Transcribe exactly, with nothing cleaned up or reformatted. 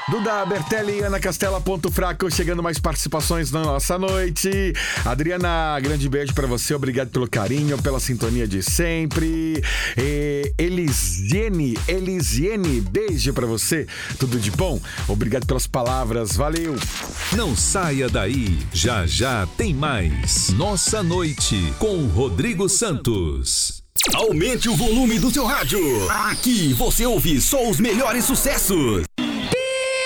Duda Bertelli, Ana Castela, Ponto Fraco, chegando mais participações na nossa noite. Adriana, grande beijo pra você, obrigado pelo carinho, pela sintonia de sempre. E Elisiene, Elisiene, beijo pra você, tudo de bom? Obrigado pelas palavras, valeu. Não saia daí, já já tem mais. Nossa Noite, com Rodrigo Santos. Aumente o volume do seu rádio. Aqui você ouve só os melhores sucessos.